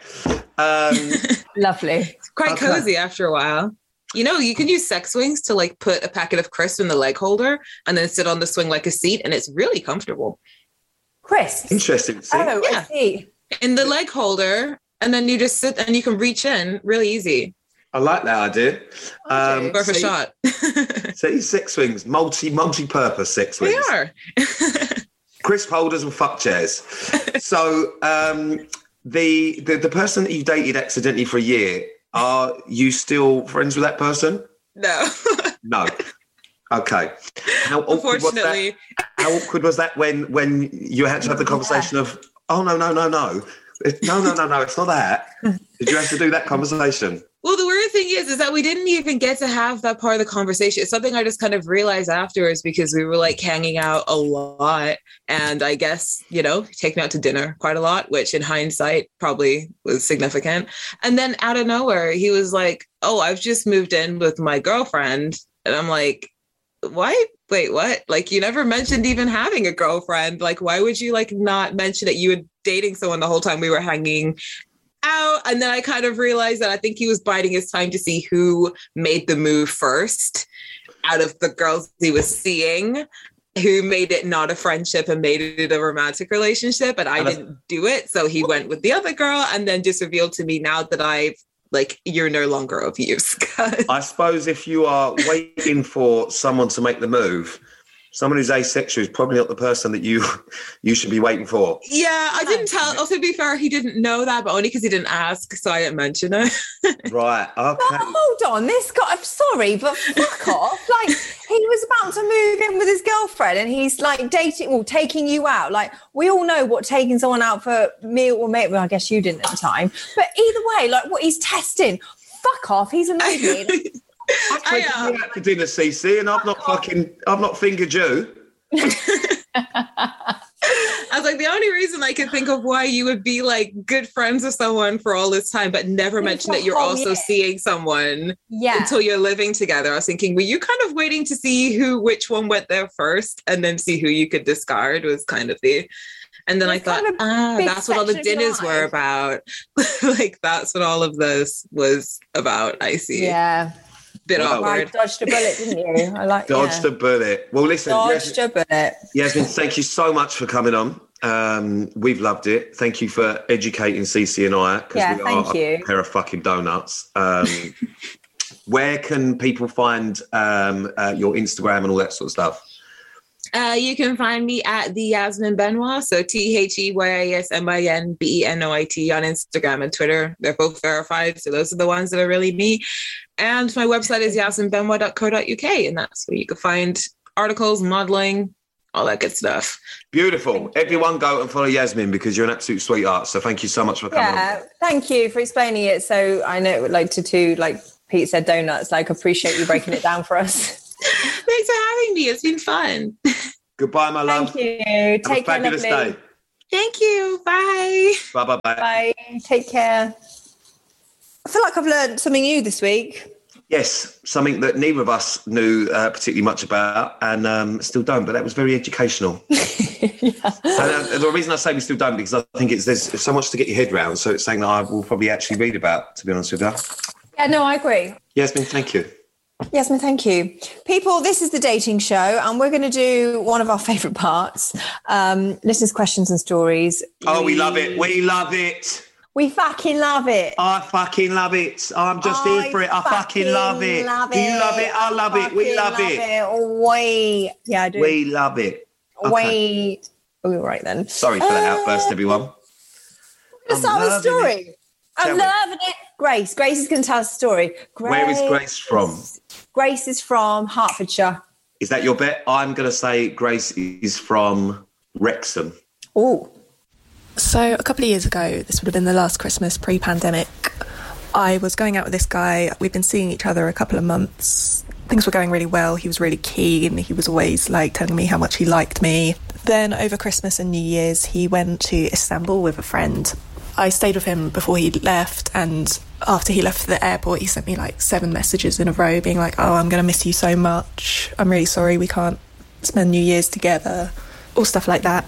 Lovely. It's quite cozy after a while. You know, you can use sex swings to like put a packet of crisps in the leg holder and then sit on the swing like a seat, and it's really comfortable. Crisps. Interesting. See? Oh, yeah. I see. In the leg holder, and then you just sit and you can reach in really easy. I like that idea. Worth a shot. See, sex swings, multi-purpose sex swings. They are. Crisp holders and fuck chairs. So the person that you dated accidentally for a year, are you still friends with that person? No. No. Okay. How awkward was that? How awkward was that when you had to have the conversation of, oh, no, no, it's not that. Did you have to do that conversation? Well, the weird thing is that we didn't even get to have that part of the conversation. It's something I just kind of realized afterwards, because we were like hanging out a lot, and I guess, take me out to dinner quite a lot, which in hindsight probably was significant. And then out of nowhere, he was like, oh, I've just moved in with my girlfriend. And I'm like, what? Wait, what? Like, you never mentioned even having a girlfriend. Like, why would you like not mention that you were dating someone the whole time we were hanging out? And then I kind of realized that I think he was biding his time to see who made the move first out of the girls he was seeing, who made it not a friendship and made it a romantic relationship. And I didn't do it. So he went with the other girl, and then just revealed to me now that you're no longer of use. I suppose if you are waiting for someone to make the move, someone who's asexual is probably not the person that you should be waiting for. Yeah, I didn't tell. Also, to be fair, he didn't know that, but only because he didn't ask, so I didn't mention it. Right. Okay. But hold on, this guy. I'm sorry, but fuck off. Like, he was about to move in with his girlfriend, and he's like taking you out. Like, we all know what taking someone out for meal or mate. Well, I guess you didn't at the time. But either way, like, what he's testing. Fuck off. He's amazing. I've taken you out for dinner, CC, and I've not fingered you. I was like, the only reason I could think of why you would be like good friends with someone for all this time, but never mention that you're also seeing someone until you're living together. I was thinking, were you kind of waiting to see which one went there first and then see who you could discard, was kind of the And then I thought, that's what all the dinners were about. Like, that's what all of this was about. I see. Yeah. Bit awkward. I dodged a bullet, didn't you? I like dodged a bullet. Well, listen, dodged a bullet. Yasmin, thank you so much for coming on. We've loved it. Thank you for educating Cece and I, because we are a pair of fucking donuts. Where can people find your Instagram and all that sort of stuff? You can find me at the Yasmin Benoit, so TheYasminBenoit on Instagram and Twitter. They're both verified, so those are the ones that are really me. And my website is yasminbenoit.co.uk, and that's where you can find articles, modeling, all that good stuff. Beautiful. Everyone go and follow Yasmin, because you're an absolute sweetheart. So thank you so much for coming on. Yeah, thank you for explaining it. So I know, like Pete said, donuts, like, appreciate you breaking it down for us. Thanks for having me. It's been fun. Goodbye, my love. Thank you. Take care, fabulous lovely. day. Thank you. Bye. Bye. Bye. Take care. I feel like I've learned something new this week. Yes, something that neither of us knew particularly much about, and still don't, but that was very educational. And the reason I say we still don't, because I think there's so much to get your head around, so it's something that I will probably actually read about, to be honest with you. Yeah, no, I agree. Yasmin, thank you. Yasmin, thank you. People, this is The Dating Show, and we're going to do one of our favourite parts, listeners' questions and stories. Oh, we love it. We love it. We fucking love it. I fucking love it. I'm just here for it. I fucking love it. Do you love it? I love it. We love it. Wait. Yeah, I do. We love it. Okay. Wait. Oh, right then. Sorry for that outburst, everyone. Let's start with a story. I'm loving it. Grace is going to tell us a story. Where is Grace from? Grace is from Hertfordshire. Is that your bet? I'm going to say Grace is from Wrexham. Oh. So a couple of years ago, this would have been the last Christmas pre-pandemic, I was going out with this guy. We'd been seeing each other a couple of months. Things were going really well. He was really keen. He was always like telling me how much he liked me. Then over Christmas and New Year's, he went to Istanbul with a friend. I stayed with him before he left, and after he left for the airport, he sent me like 7 messages in a row being like, oh, I'm going to miss you so much. I'm really sorry we can't spend New Year's together. All stuff like that.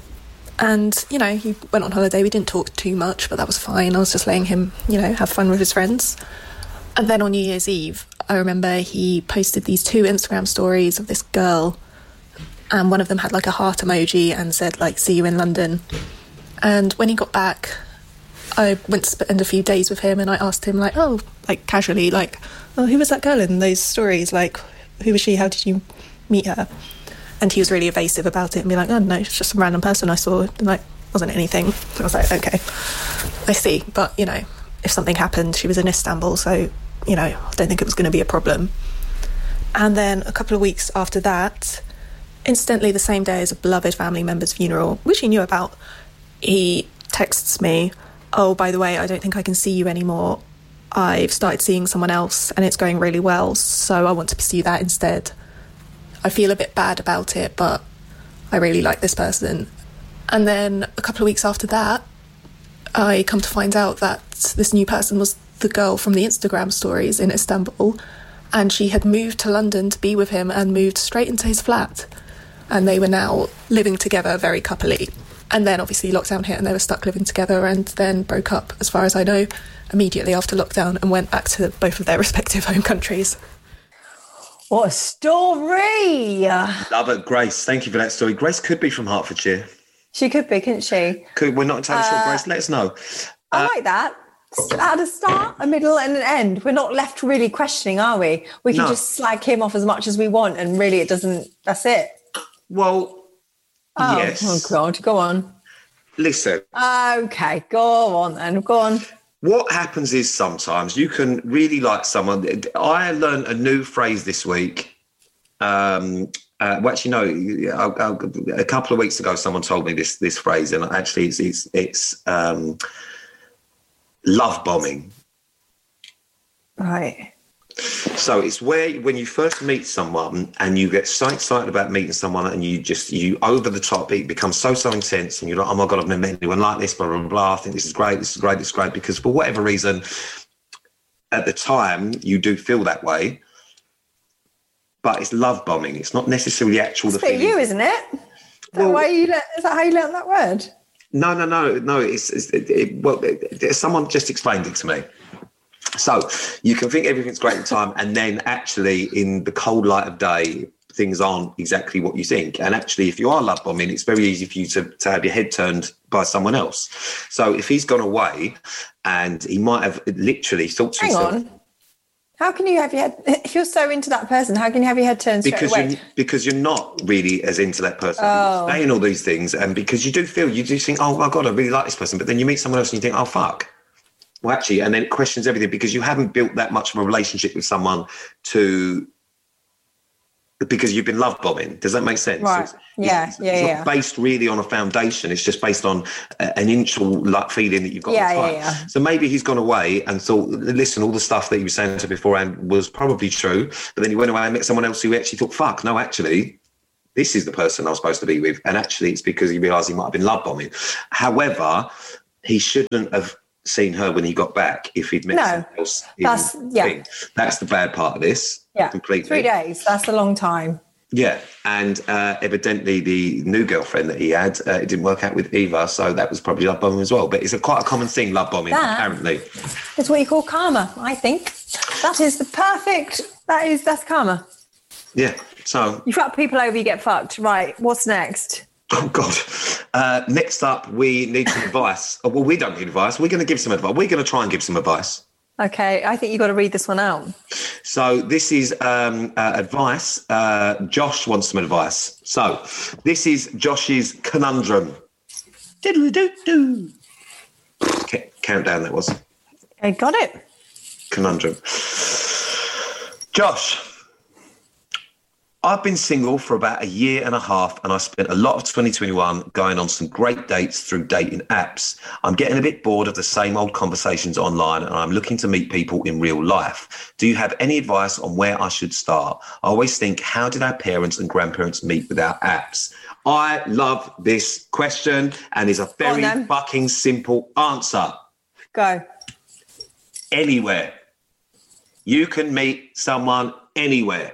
And, you know, he went on holiday. We didn't talk too much, but that was fine. I was just letting him, you know, have fun with his friends. And then on New Year's Eve, I remember he posted these 2 Instagram stories of this girl, and one of them had like a heart emoji and said like, see you in London. And when he got back, I went to spend a few days with him, and I asked him like, oh, like casually, like, oh, who was that girl in those stories? Like, who was she? How did you meet her? And he was really evasive about it and be like, oh, no, it's just some random person I saw. And like, wasn't anything. So I was like, okay, I see. But, you know, if something happened, she was in Istanbul, so, you know, I don't think it was going to be a problem. And then a couple of weeks after that, incidentally, the same day as a beloved family member's funeral, which he knew about, he texts me, oh, by the way, I don't think I can see you anymore. I've started seeing someone else and it's going really well, so I want to pursue that instead. I feel a bit bad about it, but I really like this person. And then a couple of weeks after that, I come to find out that this new person was the girl from the Instagram stories in Istanbul, and she had moved to London to be with him and moved straight into his flat. And they were now living together very coupley. And then obviously lockdown hit and they were stuck living together, and then broke up, as far as I know, immediately after lockdown, and went back to both of their respective home countries. What a story! Love it, Grace. Thank you for that story. Grace could be from Hertfordshire. She could be, couldn't she? We're not entirely sure, Grace. Let us know. I like that. At a start, a middle and an end. We're not left really questioning, are we? We can just slag him off as much as we want, and really it doesn't... That's it. Well, yes. Oh, God. Go on. Listen. Okay, go on then. Go on. What happens is sometimes you can really like someone. I learned a new phrase this week. Well, actually, no. A couple of weeks ago, someone told me this phrase, and actually, it's love bombing. Right. So it's where when you first meet someone and you get so excited about meeting someone, and you over the top, it becomes so intense, and you're like, oh my God, I've never met anyone like this, blah, blah, blah. I think this is great, because for whatever reason, at the time, you do feel that way. But it's love bombing. It's not necessarily actual. It's for you, isn't it? The way you let Is that how you learned that word? No. Someone just explained it to me. So you can think everything's great at the time, and then actually in the cold light of day, things aren't exactly what you think. And actually, if you are love bombing, it's very easy for you to have your head turned by someone else. So if he's gone away and he might have literally thought to himself... Hang on. How can you have your head... If you're so into that person, how can you have your head turned straight away? Because you're not really as into that person. You're saying all these things, and because you do think, oh, my God, I really like this person. But then you meet someone else and you think, oh, fuck. Well, actually, and then it questions everything because you haven't built that much of a relationship with someone because you've been love bombing. Does that make sense? Right. It's not based really on a foundation. It's just based on an initial feeling that you've got. Yeah. So maybe he's gone away and thought, listen, all the stuff that he was saying to beforehand was probably true. But then he went away and met someone else who actually thought, fuck, no, actually, this is the person I was supposed to be with. And actually, it's because he realised he might have been love bombing. However, he shouldn't have seen her when he got back if he'd met someone else. That's the bad part of this. Yeah, completely. 3 days. That's a long time. Yeah, and evidently the new girlfriend that he had, it didn't work out with either, so that was probably love bombing as well. But it's quite a common thing, love bombing, apparently. It's what you call karma, I think. That is the perfect. That's karma. Yeah. So you fuck people over, you get fucked. Right. What's next? Oh God. Next up, we need some advice. Well, we don't need advice. We're going to give some advice. We're going to try and give some advice. Okay, I think you've got to read this one out. So this is advice. Josh wants some advice. So this is Josh's conundrum. Diddle-doo-doo. Countdown that was. I got it. Conundrum. Josh, I've been single for about 1.5 years, and I spent a lot of 2021 going on some great dates through dating apps. I'm getting a bit bored of the same old conversations online, and I'm looking to meet people in real life. Do you have any advice on where I should start? I always think, how did our parents and grandparents meet without apps? I love this question, and it's a very fucking simple answer. Go. Anywhere. You can meet someone anywhere.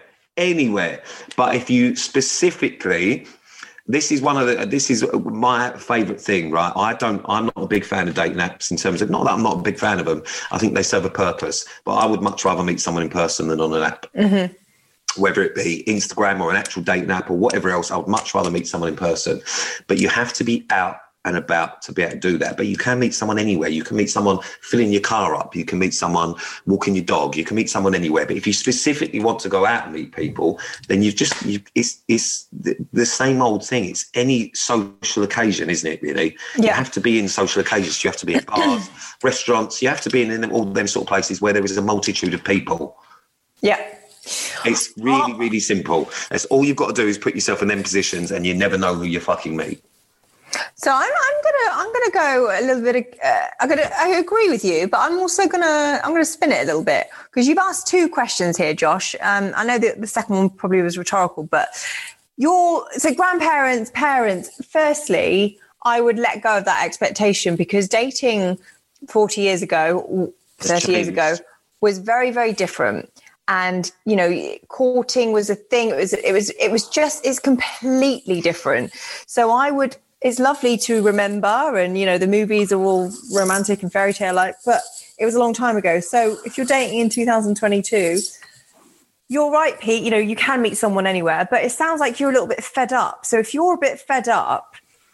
But if you specifically, this is my favorite thing, right? I'm not a big fan of dating apps in terms of, not that I'm not a big fan of them. I think they serve a purpose, but I would much rather meet someone in person than on an app. Mm-hmm. Whether it be Instagram or an actual dating app or whatever else, I would much rather meet someone in person. But you have to be out and about to be able to do that. But you can meet someone anywhere. You can meet someone filling your car up. You can meet someone walking your dog. You can meet someone anywhere. But if you specifically want to go out and meet people, then it's the same old thing. It's any social occasion, isn't it, really? Yeah. You have to be in social occasions. You have to be in bars, restaurants. You have to be in all them sort of places where there is a multitude of people. Yeah. It's really, really simple. That's all you've got to do is put yourself in them positions, and you never know who you fucking meet. So I'm gonna go a little bit. I agree with you, but I'm also gonna spin it a little bit because you've asked 2 questions here, Josh. I know that the second one probably was rhetorical, but grandparents, parents. Firstly, I would let go of that expectation because dating 40 years ago, 30 years ago, was very, very different. And, courting was a thing. It's completely different. So it's lovely to remember, and, the movies are all romantic and fairy tale like, but it was a long time ago. So if you're dating in 2022, you're right, Pete, you can meet someone anywhere, but it sounds like you're a little bit fed up. So if you're a bit fed up,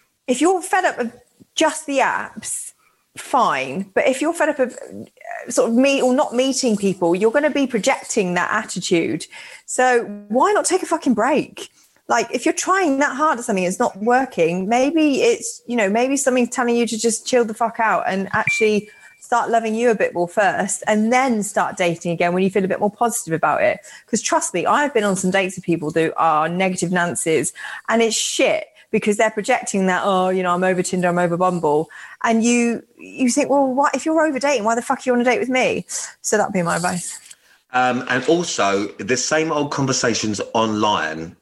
of just the apps, fine. But if you're fed up of sort of not meeting people, you're going to be projecting that attitude. So why not take a fucking break? Like, if you're trying that hard at something, it's not working, maybe it's, maybe something's telling you to just chill the fuck out and actually start loving you a bit more first, and then start dating again when you feel a bit more positive about it. Because trust me, I've been on some dates with people who are negative Nancy's, and it's shit because they're projecting that, I'm over Tinder, I'm over Bumble. And you think, well, what if you're over dating? Why the fuck are you on a date with me? So that'd be my advice. And also, the same old conversations online,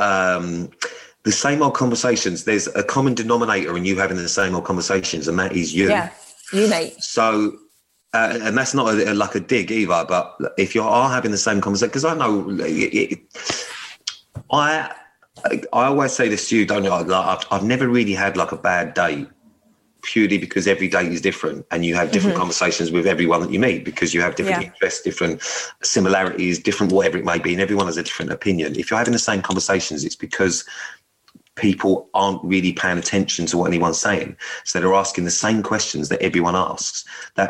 the same old conversations, there's a common denominator in you having the same old conversations, and that is you. Yeah, you, mate. So, and that's not like a dig either, but if you are having the same conversation, because I know I always say this to you, don't I? Like, I've never really had like a bad date, purely because every date is different and you have different conversations with everyone that you meet, because you have different interests, different similarities, different whatever it may be, and everyone has a different opinion. If you're having the same conversations, it's because people aren't really paying attention to what anyone's saying. So they're asking the same questions that everyone asks. The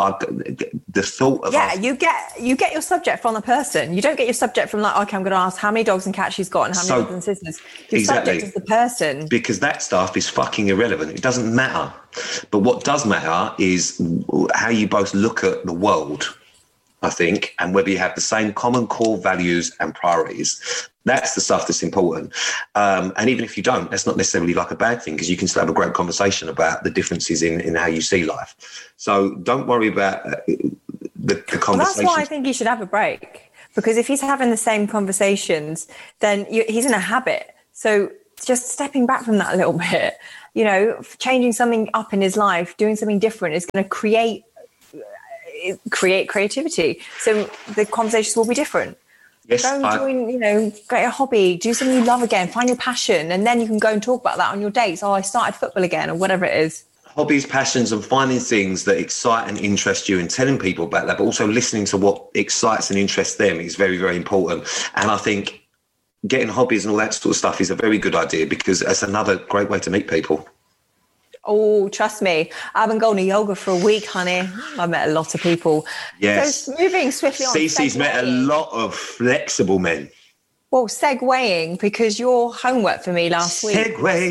thought of... Yeah, you get your subject from the person. You don't get your subject from like, okay, I'm going to ask how many dogs and cats she's got and how many brothers and sisters. Your subject is the person. Because that stuff is fucking irrelevant. It doesn't matter. But what does matter is how you both look at the world, I think, and whether you have the same common core values and priorities. That's the stuff that's important. And even if you don't, that's not necessarily like a bad thing, because you can still have a great conversation about the differences in how you see life. So don't worry about the conversation. Well, that's why I think he should have a break, because if he's having the same conversations, then he's in a habit. So just stepping back from that a little bit, you know, changing something up in his life, doing something different is going to create creativity. So the conversations will be different. Yes, go and join, get a hobby, do something you love again, find your passion, and then you can go and talk about that on your dates. Oh, I started football again, or whatever it is. Hobbies, passions, and finding things that excite and interest you, and telling people about that, but also listening to what excites and interests them is very, very important. And I think getting hobbies and all that sort of stuff is a very good idea, because it's another great way to meet people. Oh, trust me. I've been going to yoga for a week, honey. I met a lot of people. Yes. So moving swiftly on. Cece's met a lot of flexible men. Well, segueing, because your homework for me last week.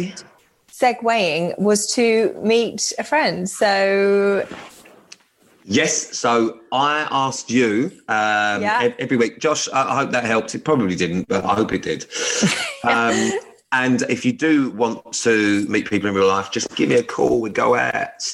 Segueing was to meet a friend. So... Yes, so I asked you every week. Josh, I hope that helped. It probably didn't, but I hope it did. And if you do want to meet people in real life, just give me a call. We go out.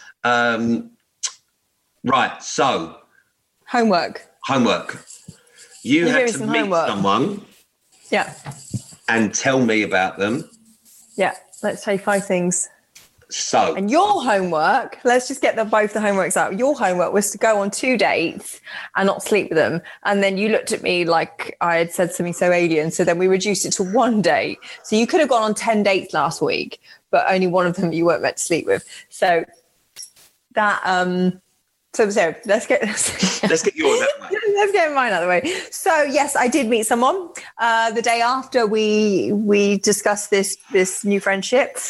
Right, so. Homework. You had to meet someone. Yeah. And tell me about them. Yeah, let's say 5 things. So. And your homework, let's just get both the homeworks out. Your homework was to go on 2 dates and not sleep with them. And then you looked at me like I had said something so alien. So then we reduced it to 1 date. So you could have gone on 10 dates last week, but only one of them you weren't meant to sleep with. So that, so let's get yours out of the way. Let's get mine out of the way. So yes, I did meet someone the day after we discussed this new friendship.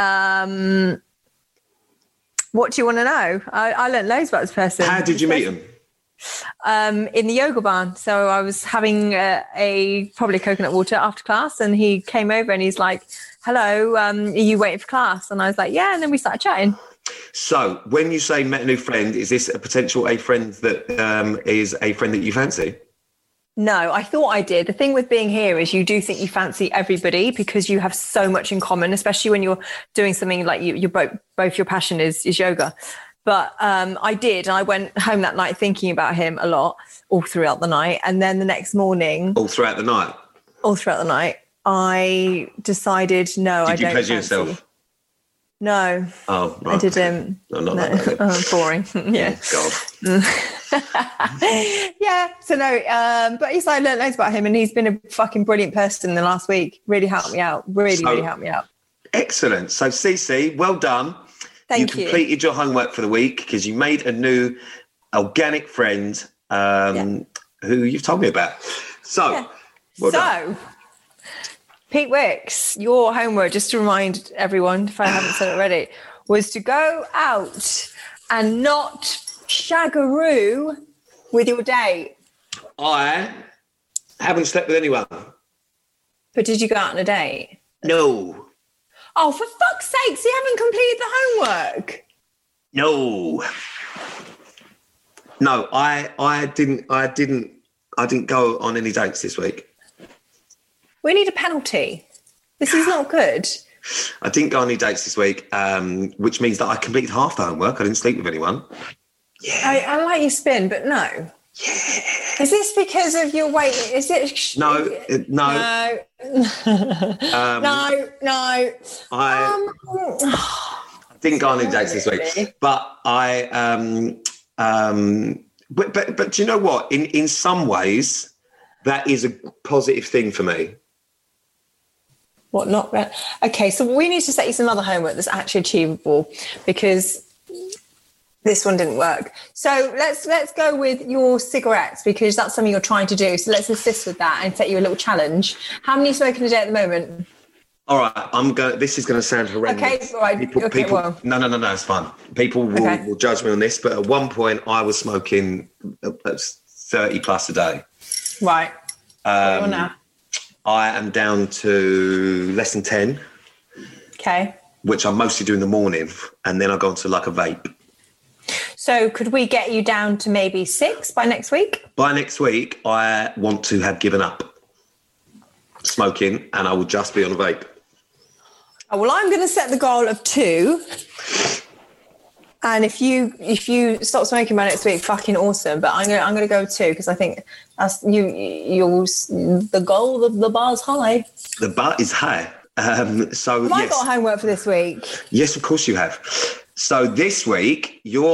What do you want to know? I learned loads about this person. How did you meet him? In the yoga barn. So I was having probably coconut water after class, and he came over and he's like, "Hello, are you waiting for class?" And I was like, "Yeah." And then we started chatting. So when you say met a new friend, is this a friend that is a friend that you fancy? No, I thought I did. The thing with being here is you do think you fancy everybody because you have so much in common, especially when you're doing something like you both your passion is yoga. But I did, and I went home that night thinking about him a lot all throughout the night. And then the next morning... All throughout the night, I decided, no, I don't fancy. Did you pleasure yourself? No. Oh, right. I didn't. No. Boring. Yeah. Oh, God. Yeah. So no, but I learned loads about him, and he's been a fucking brilliant person in the last week. Really helped me out. Really helped me out. Excellent. So Cece, well done. Thank you. You completed your homework for the week because you made a new organic friend who you've told me about. So, well done. Pete Wicks, your homework, just to remind everyone, if I haven't said it already, was to go out and not shagaroo with your date. I haven't slept with anyone. But did you go out on a date? No. Oh, for fuck's sake, you haven't completed the homework. No, I didn't go on any dates this week. We need a penalty. This is not good. I didn't go on any dates this week, which means that I completed half the homework. I didn't sleep with anyone. Yeah. I like your spin, but no. Yeah. Is this because of your weight? Is it? No. No. No. I didn't go on any dates this week, but but do you know what? In some ways, that is a positive thing for me. What not? Okay, so we need to set you some other homework that's actually achievable, because this one didn't work. So let's go with your cigarettes, because that's something you're trying to do. So let's assist with that and set you a little challenge. How many are you smoking a day at the moment? All right, this is going to sound horrendous. Okay, all right. People, no, it's fine. People will judge me on this, but at one point I was smoking 30 plus a day. Right. What are you on now? I am down to less than 10. Okay. Which I mostly do in the morning, and then I go into like a vape. So could we get you down to maybe 6 by next week? By next week, I want to have given up smoking, and I will just be on a vape. Oh, well, I'm going to set the goal of 2. And if you stop smoking by next week, fucking awesome. But I'm going to go 2, because I think that's the goal of the bar's high. The bar is high. So have I got homework for this week? Yes, of course you have. So this week, your